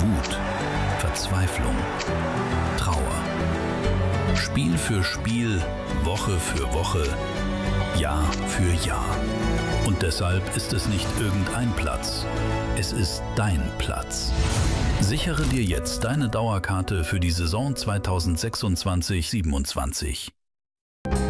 Wut, Verzweiflung, Trauer. Spiel für Spiel, Woche für Woche, Jahr für Jahr. Und deshalb ist es nicht irgendein Platz, es ist dein Platz. Sichere dir jetzt deine Dauerkarte für die Saison 2026/27.